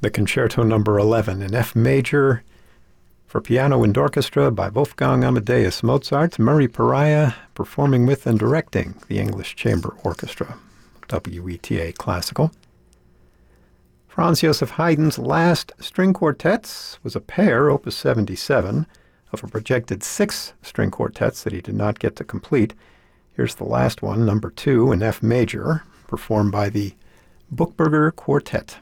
the Concerto Number 11 in F major for piano and orchestra by Wolfgang Amadeus Mozart, Murray Pariah performing with and directing the English Chamber Orchestra, WETA Classical. Franz Joseph Haydn's last string quartets was a pair, Opus 77, of a projected 6 string quartets that he did not get to complete. Here's the last one, number 2 in F major, performed by the Buchberger Quartet.